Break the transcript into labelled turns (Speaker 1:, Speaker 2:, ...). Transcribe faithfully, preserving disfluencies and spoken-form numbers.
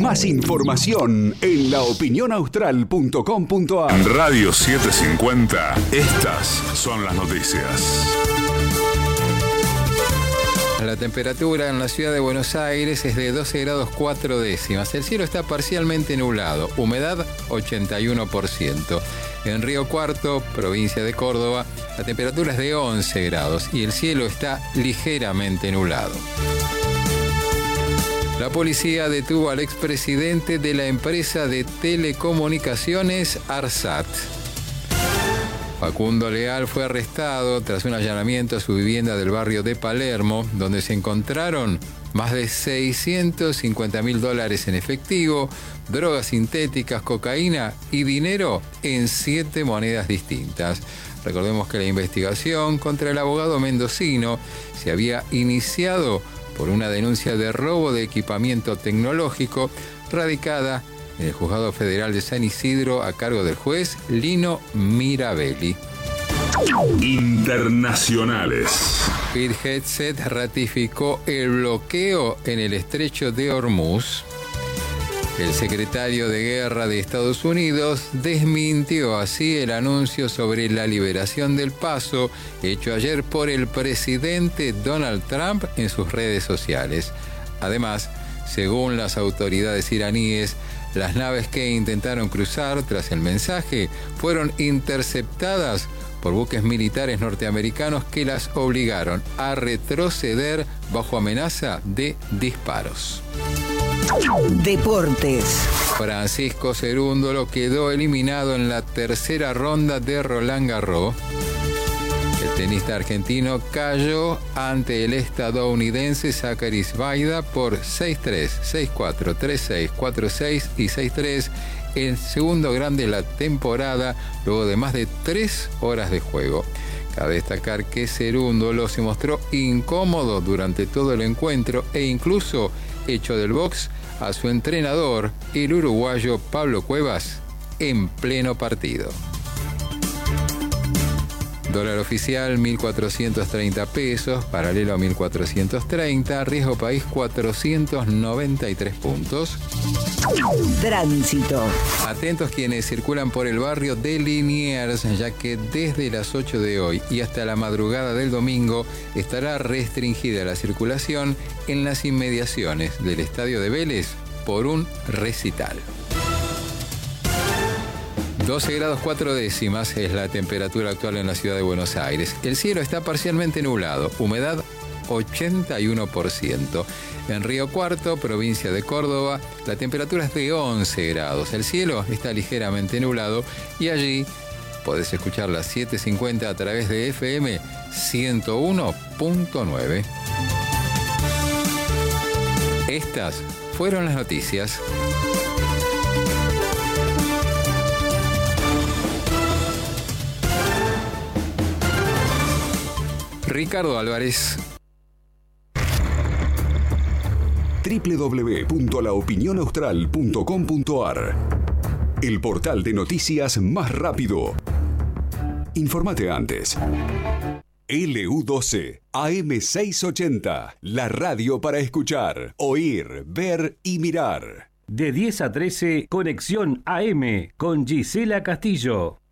Speaker 1: Más información en la opinión austral punto com punto a r.
Speaker 2: Radio setecientos cincuenta, estas son las noticias.
Speaker 3: La temperatura en la ciudad de Buenos Aires es de doce grados cuatro décimas. El cielo está parcialmente nublado, humedad ochenta y uno por ciento. En Río Cuarto, provincia de Córdoba, la temperatura es de once grados y el cielo está ligeramente nublado. La policía detuvo al expresidente de la empresa de telecomunicaciones ARSAT. Facundo Leal fue arrestado tras un allanamiento a su vivienda del barrio de Palermo, donde se encontraron más de seiscientos cincuenta mil dólares en efectivo, drogas sintéticas, cocaína y dinero en siete monedas distintas. Recordemos que la investigación contra el abogado mendocino se había iniciado por una denuncia de robo de equipamiento tecnológico radicada en el Juzgado Federal de San Isidro a cargo del juez Lino Mirabelli.
Speaker 2: Internacionales.
Speaker 3: Pete Hegseth ratificó el bloqueo en el estrecho de Hormuz. El secretario de Guerra de Estados Unidos desmintió así el anuncio sobre la liberación del Paso hecho ayer por el presidente Donald Trump en sus redes sociales. Además, según las autoridades iraníes, las naves que intentaron cruzar tras el mensaje fueron interceptadas por buques militares norteamericanos que las obligaron a retroceder bajo amenaza de disparos.
Speaker 4: Deportes.
Speaker 3: Francisco Cerúndolo quedó eliminado en la tercera ronda de Roland Garros. El tenista argentino cayó ante el estadounidense Zachary Vaida por seis tres, seis cuatro, tres seis, cuatro seis y seis tres, el segundo grande de la temporada, luego de más de tres horas de juego. Cabe destacar que Cerúndolo se mostró incómodo durante todo el encuentro e incluso echó del box a su entrenador, el uruguayo Pablo Cuevas, en pleno partido. Dólar oficial mil cuatrocientos treinta pesos, paralelo a mil cuatrocientos treinta, riesgo país cuatrocientos noventa y tres puntos.
Speaker 4: Tránsito.
Speaker 3: Atentos quienes circulan por el barrio de Liniers, ya que desde las ocho de hoy y hasta la madrugada del domingo estará restringida la circulación en las inmediaciones del Estadio de Vélez por un recital. doce grados cuatro décimas es la temperatura actual en la ciudad de Buenos Aires. El cielo está parcialmente nublado, humedad ochenta y uno por ciento. En Río Cuarto, provincia de Córdoba, la temperatura es de once grados. El cielo está ligeramente nublado y allí podés escuchar las siete cincuenta a través de F M ciento uno punto nueve. Estas fueron las noticias. Ricardo Álvarez.
Speaker 1: doble u doble u doble u punto la opinión austral punto com punto a r. El portal de noticias más rápido. Infórmate antes. L U doce A M seiscientos ochenta. La radio para escuchar, oír, ver y mirar.
Speaker 5: De diez a trece, Conexión A M con Gisela Castillo.